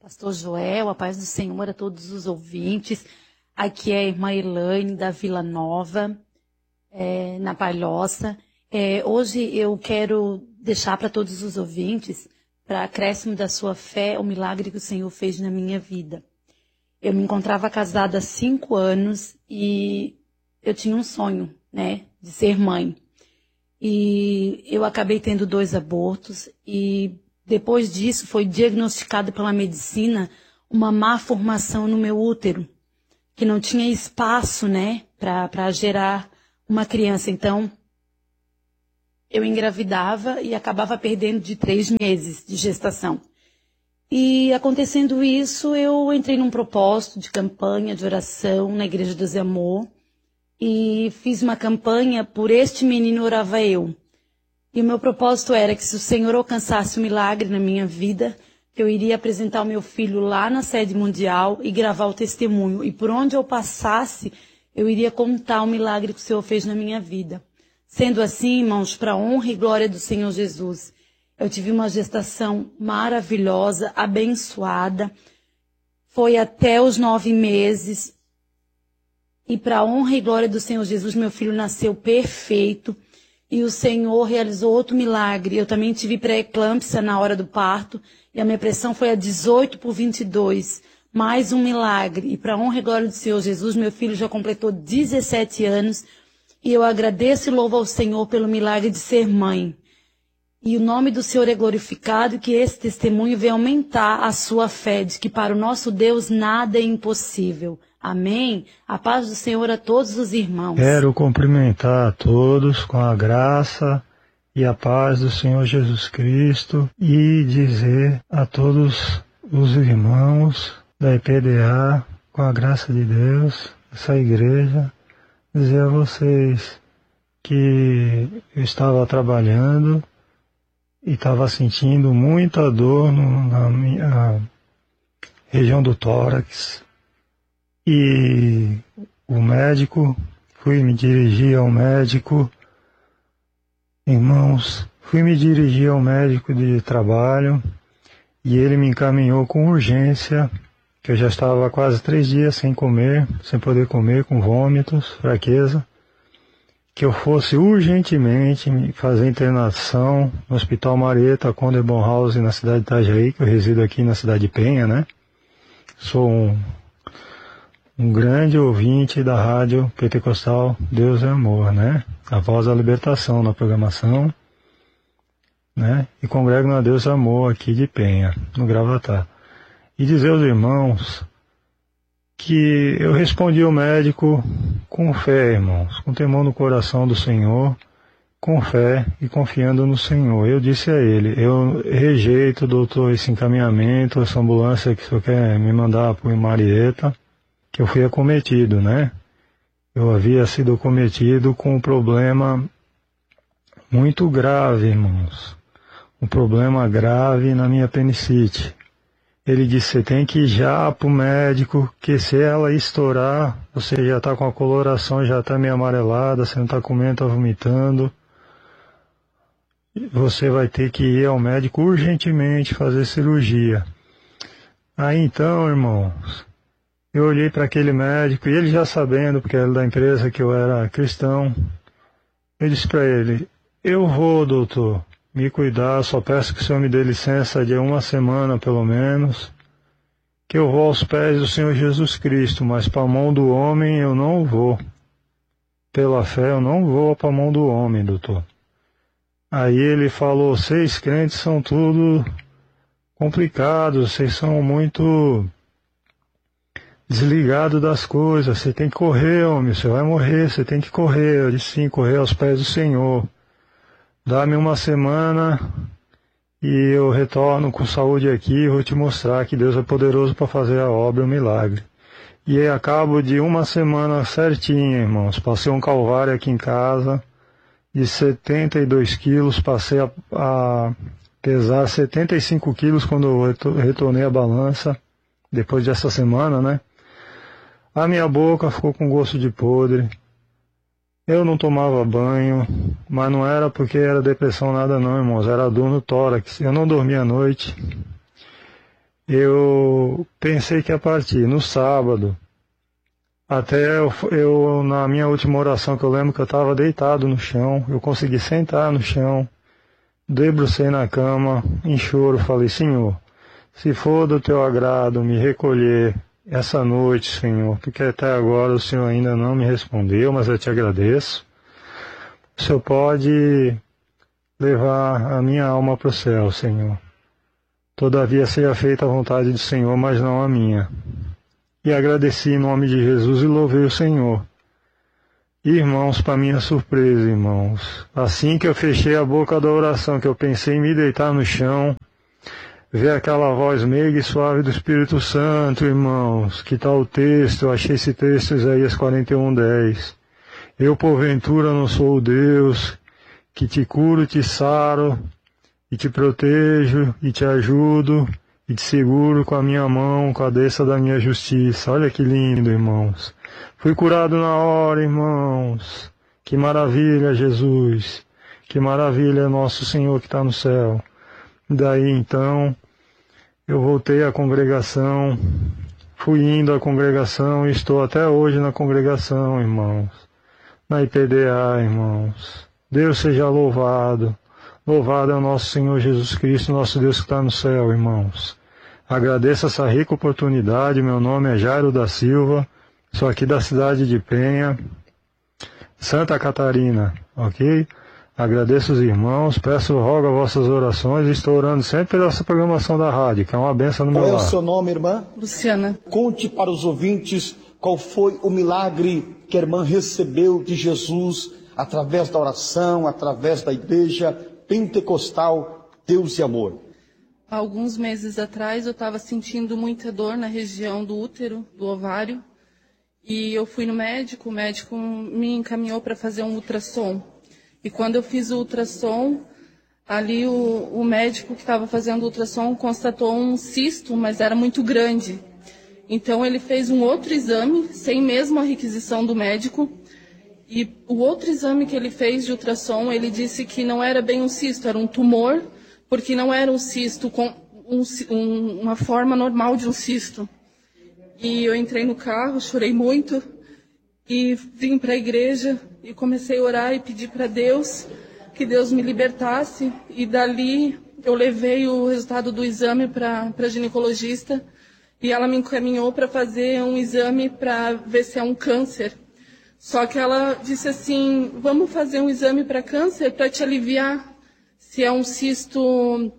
Pastor Joel, a paz do Senhor a todos os ouvintes. Aqui é a irmã Elaine, da Vila Nova, na Palhoça. Hoje eu quero deixar para todos os ouvintes, para acréscimo da sua fé, o milagre que o Senhor fez na minha vida. Eu me encontrava casada há 5 anos e eu tinha um sonho, né, de ser mãe. E eu acabei tendo 2 abortos e depois disso foi diagnosticado pela medicina uma má formação no meu útero, que não tinha espaço, né, para gerar uma criança. Então, eu engravidava e acabava perdendo de 3 meses de gestação. E acontecendo isso, eu entrei num propósito de campanha, de oração na Igreja do Zé Amor e fiz uma campanha por este menino orava eu. E o meu propósito era que se o Senhor alcançasse um milagre na minha vida, que eu iria apresentar o meu filho lá na sede mundial e gravar o testemunho. E por onde eu passasse, eu iria contar o milagre que o Senhor fez na minha vida. Sendo assim, irmãos, para a honra e glória do Senhor Jesus, eu tive uma gestação maravilhosa, abençoada. Foi até os 9 meses. E para a honra e glória do Senhor Jesus, meu filho nasceu perfeito. E o Senhor realizou outro milagre. Eu também tive pré-eclâmpsia na hora do parto. E a minha pressão foi a 18/22. Mais um milagre. E para a honra e glória do Senhor Jesus, meu filho já completou 17 anos. E eu agradeço e louvo ao Senhor pelo milagre de ser mãe. E o nome do Senhor é glorificado e que esse testemunho venha aumentar a sua fé de que para o nosso Deus nada é impossível. Amém? A paz do Senhor a todos os irmãos. Quero cumprimentar a todos com a graça e a paz do Senhor Jesus Cristo e dizer a todos os irmãos da IPDA, com a graça de Deus, essa igreja, dizer a vocês que eu estava trabalhando e estava sentindo muita dor na minha região do tórax. E o médico, fui me dirigir ao médico, irmãos, fui me dirigir ao médico de trabalho e ele me encaminhou com urgência, que eu já estava há quase 3 dias sem comer, sem poder comer, com vômitos, fraqueza, que eu fosse urgentemente fazer internação no Hospital Marieta Conde Bonhouse, na cidade de Itajaí, que eu resido aqui na cidade de Penha, né? Sou um grande ouvinte da rádio pentecostal Deus é Amor, né? A voz da libertação na programação, né? E congrego na Deus é Amor aqui de Penha, no Gravatá. E dizer aos irmãos que eu respondi ao médico com fé, irmãos, com temor no coração do Senhor, com fé e confiando no Senhor. Eu disse a ele, eu rejeito, doutor, esse encaminhamento, essa ambulância que o senhor quer me mandar para o Marieta, que eu fui acometido, né? Eu havia sido acometido com um problema muito grave, irmãos. Um problema grave na minha apendicite. Ele disse, você tem que ir já para o médico, que se ela estourar, você já está com a coloração, já está meio amarelada, você não está comendo, está vomitando. Você vai ter que ir ao médico urgentemente fazer cirurgia. Aí então, irmãos, eu olhei para aquele médico, e ele já sabendo, porque era da empresa, que eu era cristão, eu disse para ele, eu vou, doutor, me cuidar, só peço que o senhor me dê licença de 1 semana, pelo menos, que eu vou aos pés do Senhor Jesus Cristo, mas para a mão do homem eu não vou. Pela fé eu não vou para a mão do homem, doutor. Aí ele falou, vocês crentes são tudo complicados, vocês são muito desligados das coisas, você tem que correr, homem, você vai morrer, você tem que correr. Eu disse sim, correr aos pés do Senhor. Dá-me 1 semana e eu retorno com saúde aqui e vou te mostrar que Deus é poderoso para fazer a obra, o milagre. E aí, a cabo de 1 semana certinha, irmãos, passei um calvário aqui em casa de 72 quilos, passei a pesar 75 quilos quando eu retornei à balança, depois dessa semana, né? A minha boca ficou com gosto de podre. Eu não tomava banho, mas não era porque era depressão nada não, irmãos, era dor no tórax. Eu não dormia à noite. eu pensei que ia partir no sábado. Até eu, na minha última oração, que eu lembro que eu estava deitado no chão, eu consegui sentar no chão, debrucei na cama, em choro, falei: Senhor, se for do teu agrado me recolher essa noite, Senhor, porque até agora o Senhor ainda não me respondeu, mas eu te agradeço. O Senhor pode levar a minha alma para o céu, Senhor. Todavia seja feita a vontade do Senhor, mas não a minha. E agradeci em nome de Jesus e louvei o Senhor. Irmãos, para minha surpresa, irmãos, assim que eu fechei a boca da oração, que eu pensei em me deitar no chão, ver aquela voz meiga e suave do Espírito Santo, irmãos, que tal o texto, eu achei esse texto, Isaías 41:10. Eu, porventura, não sou o Deus que te curo, te saro, e te protejo, e te ajudo, e te seguro com a minha mão, com a destra da minha justiça. Olha que lindo, irmãos. Fui curado na hora, irmãos. Que maravilha, Jesus. Que maravilha, nosso Senhor que está no céu. Daí, então, eu voltei à congregação, fui indo à congregação e estou até hoje na congregação, irmãos. Na IPDA, irmãos. Deus seja louvado. Louvado é o nosso Senhor Jesus Cristo, nosso Deus que está no céu, irmãos. Agradeço essa rica oportunidade. Meu nome é Jairo da Silva. Sou aqui da cidade de Penha, Santa Catarina, ok? Agradeço os irmãos, rogo as vossas orações e estou orando sempre pela essa programação da rádio, que é uma bênção no meu lar. Qual é o seu nome, irmã? Luciana. Conte para os ouvintes qual foi o milagre que a irmã recebeu de Jesus através da oração, através da igreja pentecostal Deus e Amor. Há alguns meses atrás eu estava sentindo muita dor na região do útero, do ovário, e eu fui no médico, o médico me encaminhou para fazer um ultrassom. E quando eu fiz o ultrassom, ali o médico que estava fazendo o ultrassom constatou um cisto, mas era muito grande. Então ele fez um outro exame, sem mesmo a requisição do médico, e o outro exame que ele fez de ultrassom, ele disse que não era bem um cisto, era um tumor, porque não era um cisto com uma forma normal de um cisto. E eu entrei no carro, chorei muito, e vim para a igreja e comecei a orar e pedir para Deus que Deus me libertasse. E dali eu levei o resultado do exame para a ginecologista e ela me encaminhou para fazer um exame para ver se é um câncer. Só que ela disse assim: vamos fazer um exame para câncer para te aliviar se é um cisto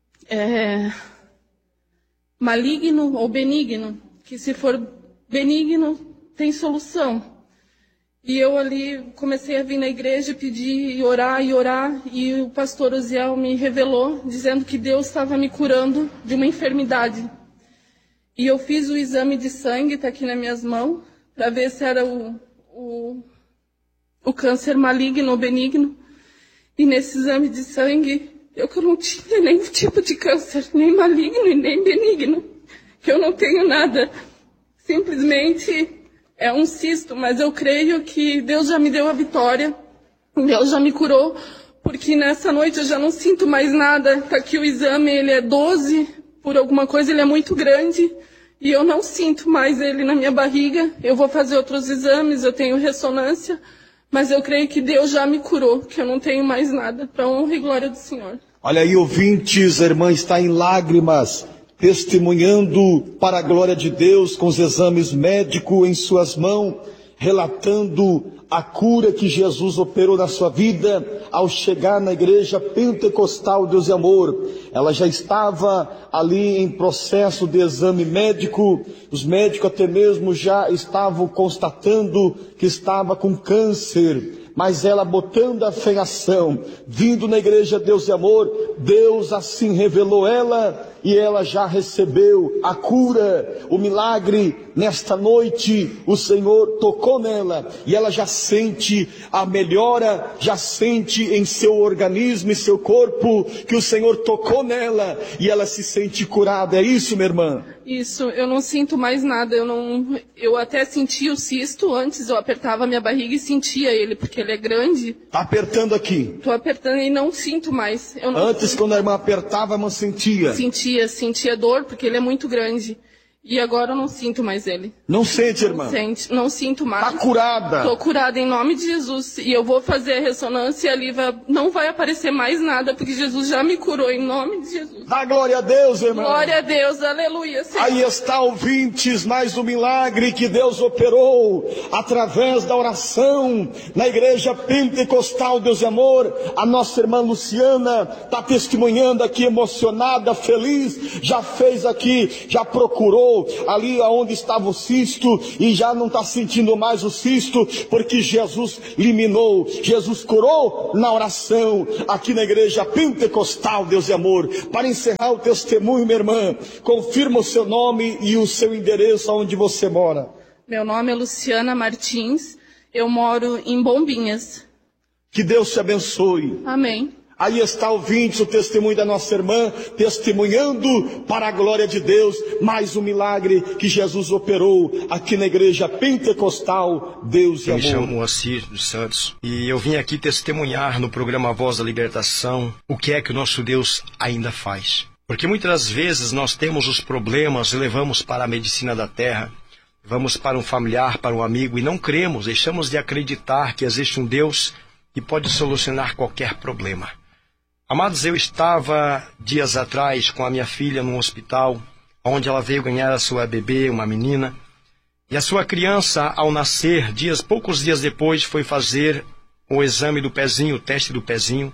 maligno ou benigno. Que se for benigno, tem solução. E eu ali comecei a vir na igreja, pedir e orar, e o pastor Osiel me revelou, dizendo que Deus estava me curando de uma enfermidade. E eu fiz o exame de sangue, está aqui nas minhas mãos, para ver se era o câncer maligno ou benigno. E nesse exame de sangue, eu que não tinha nenhum tipo de câncer, nem maligno e nem benigno. Que eu não tenho nada, simplesmente é um cisto, mas eu creio que Deus já me deu a vitória, Deus já me curou, porque nessa noite eu já não sinto mais nada. Tá aqui o exame, ele é 12, por alguma coisa ele é muito grande, e eu não sinto mais ele na minha barriga. Eu vou fazer outros exames, eu tenho ressonância, mas eu creio que Deus já me curou, que eu não tenho mais nada, para honra e glória do Senhor. Olha aí, ouvintes, a irmã está em lágrimas, testemunhando para a glória de Deus, com os exames médicos em suas mãos, relatando a cura que Jesus operou na sua vida ao chegar na igreja pentecostal Deus e Amor. Ela já estava ali em processo de exame médico, os médicos até mesmo já estavam constatando que estava com câncer. Mas ela, botando a fé em ação, vindo na igreja Deus e Amor, Deus assim revelou ela, e ela já recebeu a cura, o milagre. Nesta noite o Senhor tocou nela, e ela já sente a melhora, já sente em seu organismo e seu corpo, que o Senhor tocou nela, e ela se sente curada. É isso, minha irmã? Isso, eu não sinto mais nada, eu até sentia o cisto, antes eu apertava minha barriga e sentia ele, porque ele é grande. Tá apertando aqui. Tô apertando e não sinto mais. Eu não Antes, quando a irmã apertava, a irmã sentia. Sentia dor, porque ele é muito grande. E agora eu não sinto mais ele. Não sente, irmã? Não sinto mais. Tá curada. Tô curada em nome de Jesus. E eu vou fazer a ressonância ali, não vai aparecer mais nada, porque Jesus já me curou em nome de Jesus. Dá glória a Deus, irmã. Glória a Deus, aleluia, Senhor. Aí está, ouvintes, mais um milagre que Deus operou através da oração na igreja pentecostal Deus e Amor. A nossa irmã Luciana está testemunhando aqui, emocionada, feliz, já fez aqui, já procurou ali onde estava o cisto e já não está sentindo mais o cisto, porque Jesus eliminou, Jesus curou na oração aqui na igreja pentecostal Deus e Amor. Para encerrar o testemunho, minha irmã, confirma o seu nome e o seu endereço onde você mora. Meu nome é Luciana Martins, eu moro em Bombinhas. Que Deus te abençoe. Amém. Aí está, ouvintes, o testemunho da nossa irmã, testemunhando para a glória de Deus, mais um milagre que Jesus operou aqui na igreja pentecostal Deus e Amor. Eu me chamo Moacir dos Santos e eu vim aqui testemunhar no programa Voz da Libertação o que é que o nosso Deus ainda faz. Porque muitas vezes nós temos os problemas e levamos para a medicina da terra, vamos para um familiar, para um amigo e não cremos, deixamos de acreditar que existe um Deus que pode solucionar qualquer problema. Amados, eu estava dias atrás com a minha filha num hospital, onde ela veio ganhar a sua bebê, uma menina, e a sua criança, ao nascer, poucos dias depois, foi fazer o exame do pezinho, o teste do pezinho,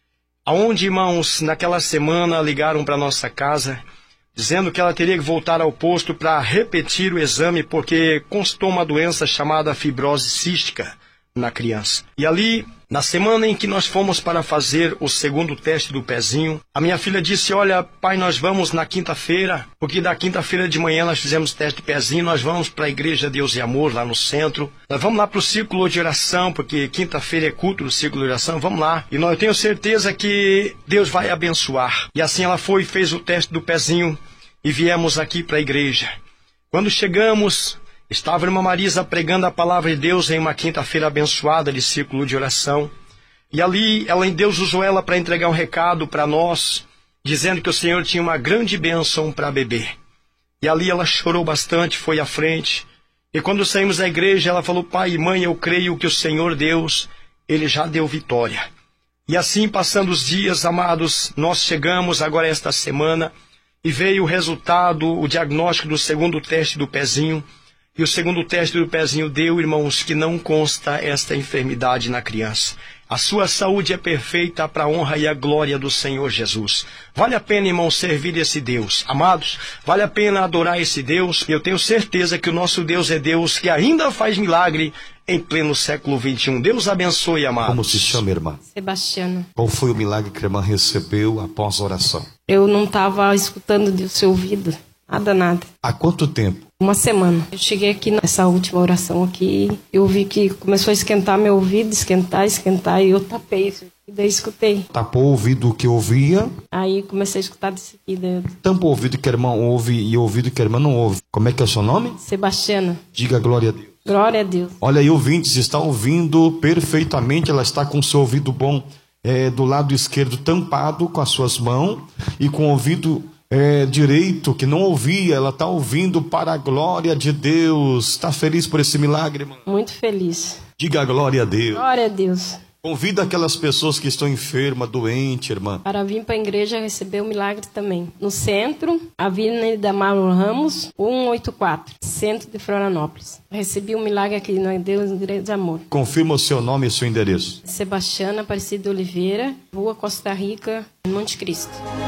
aonde, irmãos, naquela semana ligaram para nossa casa, dizendo que ela teria que voltar ao posto para repetir o exame, porque constou uma doença chamada fibrose cística na criança. E ali, na semana em que nós fomos para fazer o segundo teste do pezinho, a minha filha disse, olha, pai, nós vamos na quinta-feira, porque da quinta-feira de manhã nós fizemos teste de pezinho, nós vamos para a Igreja Deus e Amor, lá no centro, nós vamos lá para o círculo de oração, porque quinta-feira é culto do círculo de oração, vamos lá, e eu tenho certeza que Deus vai abençoar. E assim ela foi e fez o teste do pezinho, e viemos aqui para a igreja. Quando chegamos, estava a irmã Marisa pregando a palavra de Deus em uma quinta-feira abençoada de círculo de oração. E ali, Deus usou ela para entregar um recado para nós, dizendo que o Senhor tinha uma grande bênção para beber. E ali ela chorou bastante, foi à frente. E quando saímos da igreja, ela falou, pai e mãe, eu creio que o Senhor Deus, Ele já deu vitória. E assim, passando os dias, amados, nós chegamos agora esta semana, e veio o resultado, o diagnóstico do segundo teste do pezinho. E o segundo teste do pezinho deu, irmãos, que não consta esta enfermidade na criança. A sua saúde é perfeita para a honra e a glória do Senhor Jesus. Vale a pena, irmãos, servir esse Deus. Amados, vale a pena adorar esse Deus. E eu tenho certeza que o nosso Deus é Deus que ainda faz milagre em pleno século XXI. Deus abençoe, amados. Como se chama, irmã? Sebastiana. Qual foi o milagre que a irmã recebeu após a oração? Eu não estava escutando do seu ouvido. Nada. Há quanto tempo? Uma semana. Eu cheguei aqui nessa última oração aqui, eu vi que começou a esquentar meu ouvido, esquentar, e eu tapei isso. E daí escutei. Tapou o ouvido que ouvia? Aí comecei a escutar disso aqui. Tampa o ouvido que a irmã ouve e o ouvido que a irmã não ouve. Como é que é o seu nome? Sebastiana. Diga glória a Deus. Glória a Deus. Olha aí, ouvintes, está ouvindo perfeitamente, ela está com o seu ouvido bom do lado esquerdo tampado com as suas mãos e com o ouvido direito, que não ouvia, ela está ouvindo para a glória de Deus. Está feliz por esse milagre, irmão? Muito feliz. Diga glória a Deus. Glória a Deus. Convida aquelas pessoas que estão enfermas, doentes, irmã, para vir para a igreja receber o milagre também. No centro, Avenida Mauro Ramos, 184, centro de Florianópolis. Recebi um milagre aqui na Igreja de Amor. Confirma o seu nome e seu endereço. Sebastiana Aparecida Oliveira, Rua Costa Rica, Monte Cristo.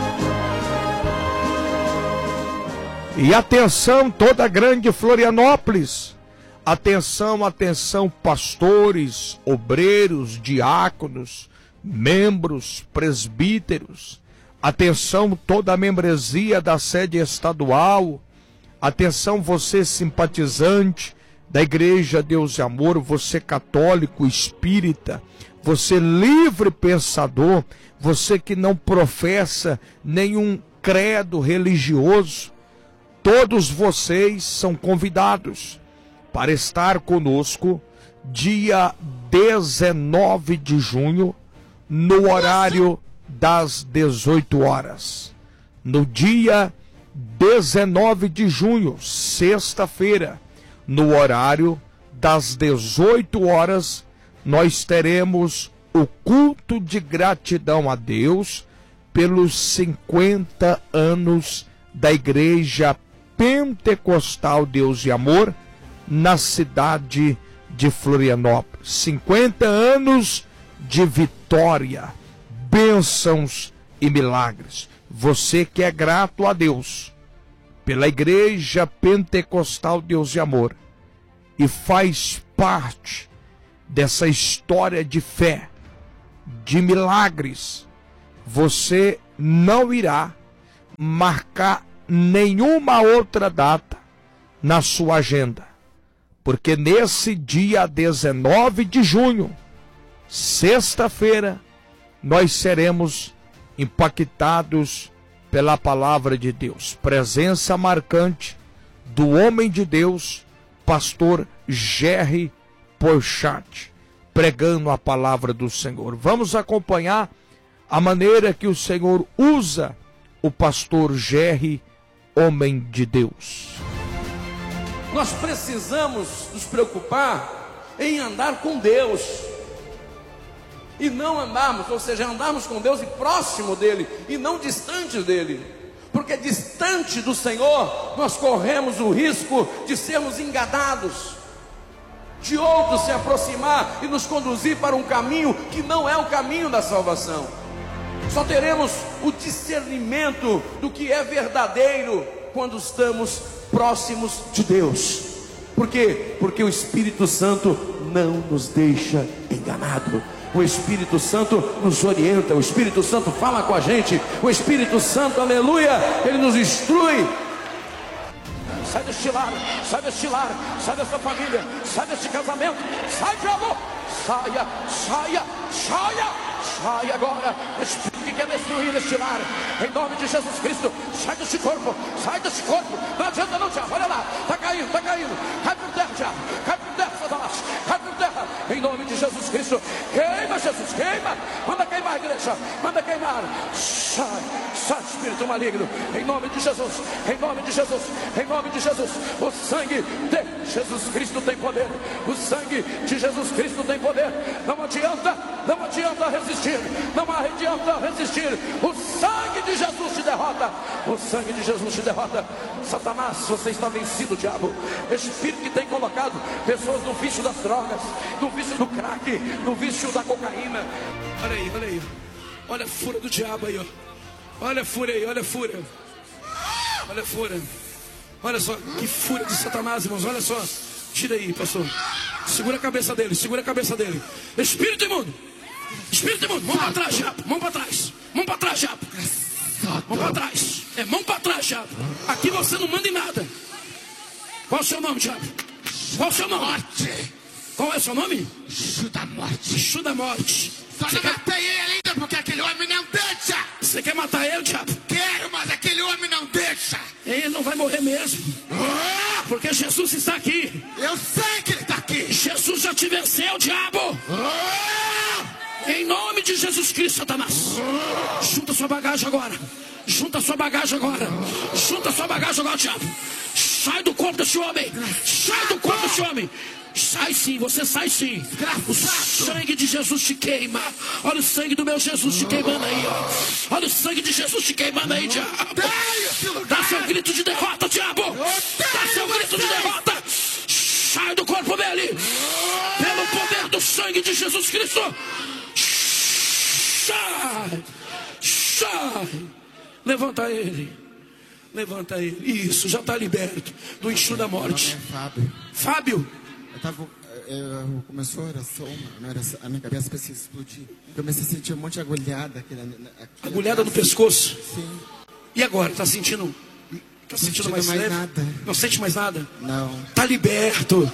E atenção, toda a grande Florianópolis. Atenção, pastores, obreiros, diáconos, membros, presbíteros. Atenção, toda a membresia da sede estadual. Atenção, você simpatizante da Igreja Deus e Amor, você católico, espírita, você livre pensador, você que não professa nenhum credo religioso. Todos vocês são convidados para estar conosco dia 19 de junho, no horário das 18 horas. No dia 19 de junho, sexta-feira, no horário das 18 horas, nós teremos o culto de gratidão a Deus pelos 50 anos da Igreja Pentecostal Deus e Amor na cidade de Florianópolis. 50 anos de vitória, bênçãos e milagres. Você que é grato a Deus pela Igreja Pentecostal Deus e Amor e faz parte dessa história de fé, de milagres, você não irá marcar nenhuma outra data na sua agenda, porque nesse dia 19 de junho, sexta-feira, nós seremos impactados pela palavra de Deus. Presença marcante do homem de Deus, pastor Jerry Porchat, pregando a palavra do Senhor. Vamos acompanhar a maneira que o Senhor usa o pastor Jerry, homem de Deus. Nós precisamos nos preocupar em andar com Deus e não andarmos, ou seja, andarmos com Deus e próximo dele e não distantes dele, porque distante do Senhor nós corremos o risco de sermos enganados, de outros se aproximar e nos conduzir para um caminho que não é o caminho da salvação. Só teremos o discernimento do que é verdadeiro quando estamos próximos de Deus. Por quê? Porque o Espírito Santo não nos deixa enganado. O Espírito Santo nos orienta, o Espírito Santo fala com a gente, o Espírito Santo, aleluia, ele nos instrui. Sai deste lar, sai deste lar, sai dessa família, sai deste casamento, sai, diabo, saia, saia, saia. Sai agora, espírito que quer destruir este lar, em nome de Jesus Cristo, sai deste corpo, não adianta não, diabo, olha lá, está caindo, cai por terra, diabo, cai por terra, Satanás, cai por terra, em nome de Jesus Cristo, queima Jesus, queima, manda queimar a igreja, manda queimar, sai espírito maligno, em nome de Jesus, em nome de Jesus, em nome de Jesus, o sangue de Jesus Cristo tem poder, o sangue de Jesus Cristo tem poder, não adianta resistir, não adianta resistir, o sangue de Jesus te derrota, o sangue de Jesus te derrota. Satanás, você está vencido, diabo. Espírito que tem colocado pessoas no vício das drogas, no vício do crack, no vício da cocaína. Olha aí, olha a fúria do diabo aí, ó. Olha a fúria aí, olha a fúria, olha a fúria, olha só que fúria de Satanás, irmãos, olha só. Tira aí, pastor, segura a cabeça dele, espírito imundo, mão para trás, diabo, mão para trás, diabo, mão para trás, mão para trás, diabo, aqui você não manda em nada. Qual é o seu nome, diabo? Qual é o seu nome? Qual é o seu nome? Exu da morte. Só não matei ele ainda porque aquele homem não deixa. Você quer matar ele, diabo? Quero, mas aquele homem não deixa. Ele não vai morrer mesmo, porque Jesus está aqui. Eu sei que ele está aqui. Jesus já te venceu, diabo. Em nome de Jesus Cristo, Satanás. Junta sua bagagem agora, diabo. Sai do corpo desse homem, sai sim, você sai sim. O sangue de Jesus te queima. Olha o sangue do meu Jesus te queimando aí, ó. Olha o sangue de Jesus te queimando aí, diabo. Dá seu grito de derrota, diabo. Dá seu grito de derrota. Sai do corpo dele, pelo poder do sangue de Jesus Cristo. Sai. Levanta ele. Isso, já está liberto do enxu da morte. Fábio. Começou a oração, a minha cabeça começou a explodir. Comecei a sentir um monte de agulhada. Agulhada no pescoço? Sim. E agora? Está sentindo mais leve? Nada. Não sente mais nada? Não. Está liberto.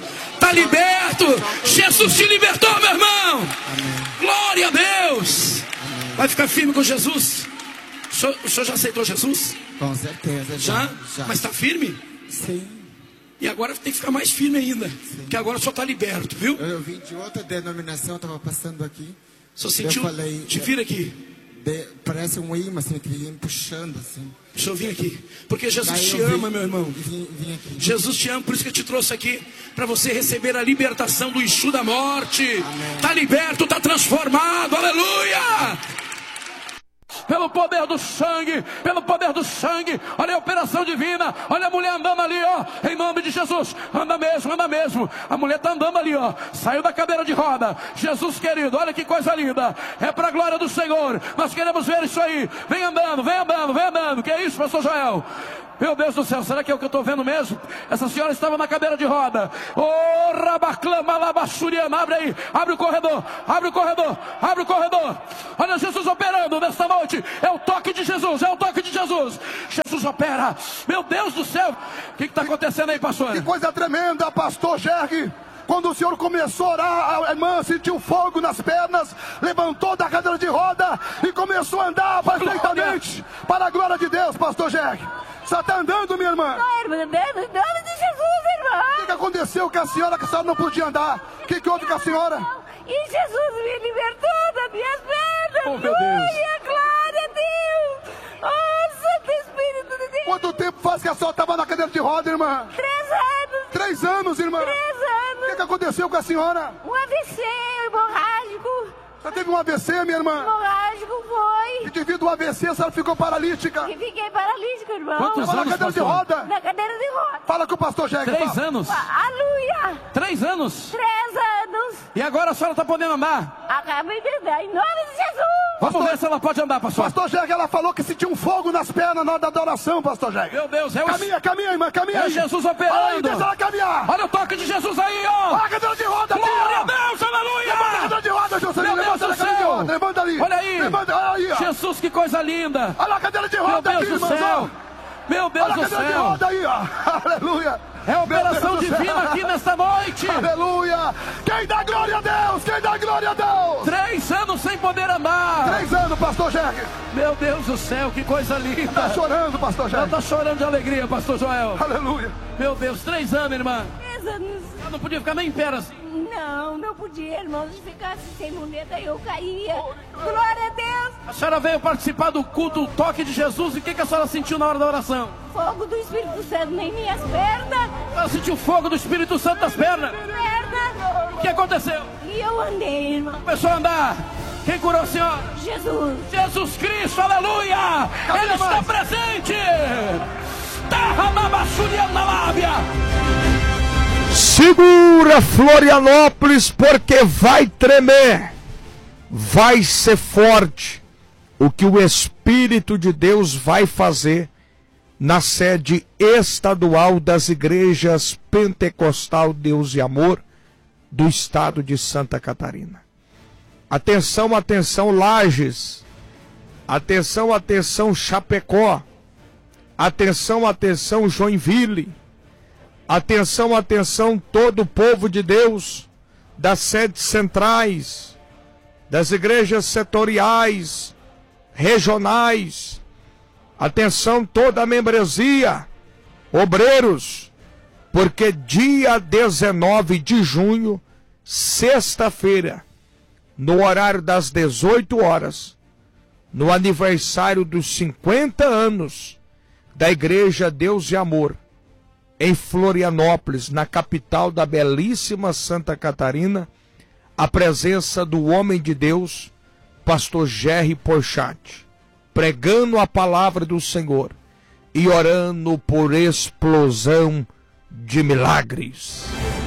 Jesus te libertou, meu irmão. Amém. Glória a Deus. Amém. Vai ficar firme com Jesus? O senhor já aceitou Jesus? Com certeza. Já? Mas está firme? Sim. E agora tem que ficar mais firme ainda. Porque agora só está liberto, viu? Eu vim de outra denominação, estava passando aqui. Só sentiu? Eu falei, te vira aqui. Parece um imã, assim, que ia me puxando, assim. Deixa eu vir aqui. Porque Jesus te ama, meu irmão. Vim aqui. Jesus te ama, por isso que eu te trouxe aqui. Para você receber a libertação do eixo da morte. Está liberto, está transformado. Aleluia! Pelo poder do sangue, olha a operação divina, olha a mulher andando ali, ó, em nome de Jesus, anda mesmo, a mulher está andando ali, ó, saiu da cadeira de roda. Jesus querido, olha que coisa linda, é para a glória do Senhor, nós queremos ver isso aí, vem andando, que é isso, pastor Joel? Meu Deus do céu, será que é o que eu estou vendo mesmo? Essa senhora estava na cadeira de roda. Oh, rabaclama, labassuriana, abre aí, abre o corredor. Olha Jesus operando nesta noite. É o toque de Jesus. Jesus opera. Meu Deus do céu. O que está acontecendo aí, pastor? Que coisa tremenda, pastor Jerry. Quando o senhor começou a orar, a irmã sentiu fogo nas pernas, levantou da cadeira de roda e começou a andar perfeitamente. Para a glória de Deus, pastor Jerry. Você está andando, minha irmã? Não, irmã, em nome de Jesus, irmã. O que aconteceu com a senhora não podia andar? O que houve com a senhora? E Jesus me libertou das minhas pernas. Oh, meu Deus. Glória a Deus. Oh, Santo Espírito de Deus. Quanto tempo faz que a senhora estava na cadeira de roda, irmã? 3 anos. 3 anos, irmã? 3 anos. O que aconteceu com a senhora? Um AVC hemorrágico. Você teve um AVC, minha irmã? Hemorrágico, foi. E devido ao AVC, a senhora ficou paralítica? E fiquei paralítica, irmão. Quantos anos, na cadeira de roda? Na cadeira de roda. Fala com o pastor Jegue. 3 anos? Aleluia. 3 anos? 3 anos. E agora a senhora está podendo andar? Acabei de andar, em nome de Jesus. Vamos ver se ela pode andar, pastor. Pastor Jegue, ela falou que sentiu um fogo nas pernas na hora da adoração, pastor Jegue. Meu Deus, Caminha, irmã, caminha aí. Jesus operando. Olha aí, deixa ela caminhar. Olha o toque de Jesus aí, ó. Olha a cadeira de roda. Glória a Deus, aleluia. Levanta a cadeira de roda, José. Meu Deus do céu. Levanta ali. Olha aí. Olha aí, ó. Jesus, que coisa linda. Olha a cadeira de roda aqui, Meu Deus do céu. Meu Deus do céu. Olha a cadeira de roda aí, ó. Aleluia. É operação divina aqui nesta noite. Aleluia. Quem dá glória a Deus? 3 anos sem poder andar. 3 anos, pastor Jegue. Meu Deus do céu, que coisa linda. Está chorando, pastor Jegue. Ela está chorando de alegria, pastor Joel. Aleluia. Meu Deus, 3 anos, irmã. 3 anos. Ela não podia ficar nem em pé assim. Não podia, irmão. Se ficasse sem muleta, eu caía. Glória a Deus. A senhora veio participar do culto, o toque de Jesus. E o que a senhora sentiu na hora da oração? Fogo do Espírito Santo em minhas pernas. Ela sentiu fogo do Espírito Santo nas pernas. O que aconteceu? E eu andei, irmão. Começou a andar. Quem curou a senhora? Jesus. Jesus Cristo, aleluia. Ele está presente. na lábia. Segura, Florianópolis, porque vai tremer, vai ser forte o que o Espírito de Deus vai fazer na sede estadual das igrejas Pentecostal Deus e Amor do estado de Santa Catarina. Atenção, atenção, Lages. Atenção, atenção, Chapecó. Atenção, atenção, Joinville. Atenção, atenção, todo o povo de Deus das sedes centrais, das igrejas setoriais, regionais. Atenção, toda a membresia, obreiros, porque dia 19 de junho, sexta-feira, no horário das 18 horas, no aniversário dos 50 anos da Igreja Deus e Amor, em Florianópolis, na capital da belíssima Santa Catarina, a presença do homem de Deus, pastor Jerry Porchat, pregando a palavra do Senhor e orando por explosão de milagres.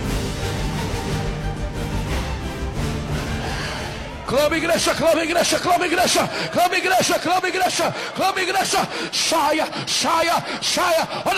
Clama igreja, clama igreja, clama igreja, clama igreja, clama igreja, clama igreja, saia, saia, saia. Olha